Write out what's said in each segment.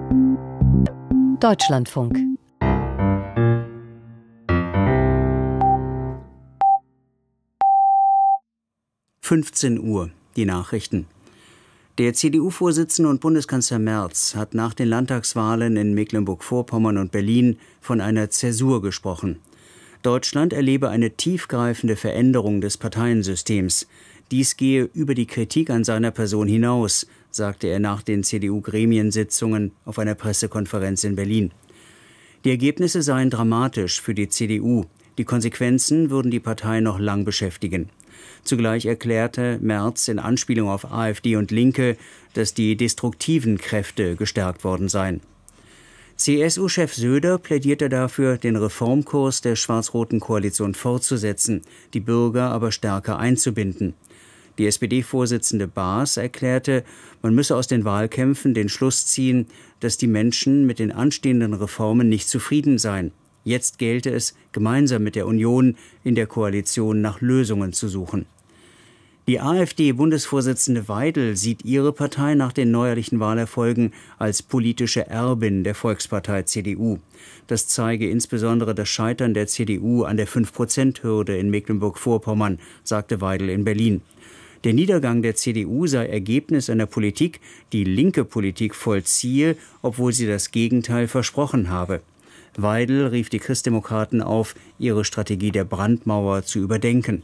Deutschlandfunk. Uhr, die Nachrichten. Der CDU-Vorsitzende und Bundeskanzler Merz hat nach den Landtagswahlen in Mecklenburg-Vorpommern und Berlin von einer Zäsur gesprochen. Deutschland erlebe eine tiefgreifende Veränderung des Parteiensystems. Dies gehe über die Kritik an seiner Person hinaus, sagte er nach den CDU-Gremiensitzungen auf einer Pressekonferenz in Berlin. Die Ergebnisse seien dramatisch für die CDU. Die Konsequenzen würden die Partei noch lang beschäftigen. Zugleich erklärte Merz in Anspielung auf AfD und Linke, dass die destruktiven Kräfte gestärkt worden seien. CSU-Chef Söder plädierte dafür, den Reformkurs der schwarz-roten Koalition fortzusetzen, die Bürger aber stärker einzubinden. Die SPD-Vorsitzende Baas erklärte, man müsse aus den Wahlkämpfen den Schluss ziehen, dass die Menschen mit den anstehenden Reformen nicht zufrieden seien. Jetzt gelte es, gemeinsam mit der Union in der Koalition nach Lösungen zu suchen. Die AfD-Bundesvorsitzende Weidel sieht ihre Partei nach den neuerlichen Wahlerfolgen als politische Erbin der Volkspartei CDU. Das zeige insbesondere das Scheitern der CDU an der 5%-Hürde in Mecklenburg-Vorpommern, sagte Weidel in Berlin. Der Niedergang der CDU sei Ergebnis einer Politik, die linke Politik vollziehe, obwohl sie das Gegenteil versprochen habe. Weidel rief die Christdemokraten auf, ihre Strategie der Brandmauer zu überdenken.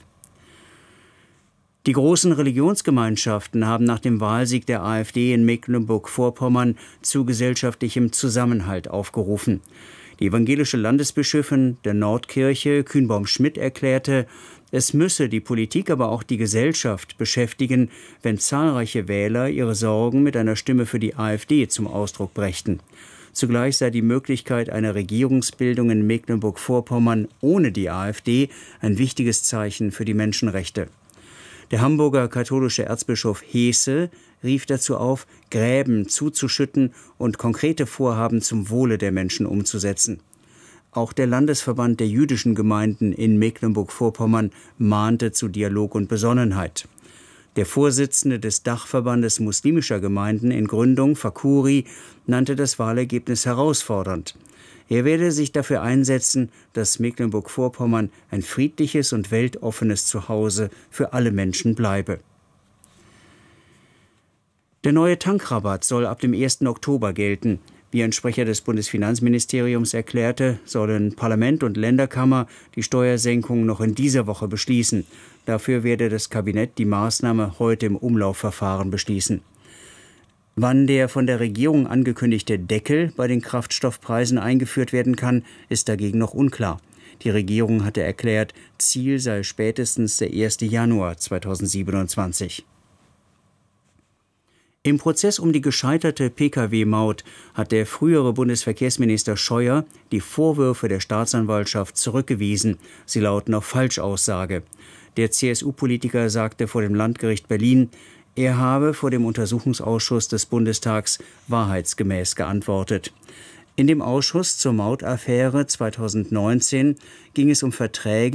Die großen Religionsgemeinschaften haben nach dem Wahlsieg der AfD in Mecklenburg-Vorpommern zu gesellschaftlichem Zusammenhalt aufgerufen. Die evangelische Landesbischöfin der Nordkirche, Kühnbaum-Schmidt, erklärte, es müsse die Politik, aber auch die Gesellschaft beschäftigen, wenn zahlreiche Wähler ihre Sorgen mit einer Stimme für die AfD zum Ausdruck brächten. Zugleich sei die Möglichkeit einer Regierungsbildung in Mecklenburg-Vorpommern ohne die AfD ein wichtiges Zeichen für die Menschenrechte. Der Hamburger katholische Erzbischof Heese rief dazu auf, Gräben zuzuschütten und konkrete Vorhaben zum Wohle der Menschen umzusetzen. Auch der Landesverband der jüdischen Gemeinden in Mecklenburg-Vorpommern mahnte zu Dialog und Besonnenheit. Der Vorsitzende des Dachverbandes muslimischer Gemeinden in Gründung, Fakuri, nannte das Wahlergebnis herausfordernd. Er werde sich dafür einsetzen, dass Mecklenburg-Vorpommern ein friedliches und weltoffenes Zuhause für alle Menschen bleibe. Der neue Tankrabatt soll ab dem 1. Oktober gelten. Wie ein Sprecher des Bundesfinanzministeriums erklärte, sollen Parlament und Länderkammer die Steuersenkung noch in dieser Woche beschließen. Dafür werde das Kabinett die Maßnahme heute im Umlaufverfahren beschließen. Wann der von der Regierung angekündigte Deckel bei den Kraftstoffpreisen eingeführt werden kann, ist dagegen noch unklar. Die Regierung hatte erklärt, Ziel sei spätestens der 1. Januar 2027. Im Prozess um die gescheiterte Pkw-Maut hat der frühere Bundesverkehrsminister Scheuer die Vorwürfe der Staatsanwaltschaft zurückgewiesen. Sie lauten auf Falschaussage. Der CSU-Politiker sagte vor dem Landgericht Berlin, er habe vor dem Untersuchungsausschuss des Bundestags wahrheitsgemäß geantwortet. In dem Ausschuss zur Mautaffäre 2019 ging es um Verträge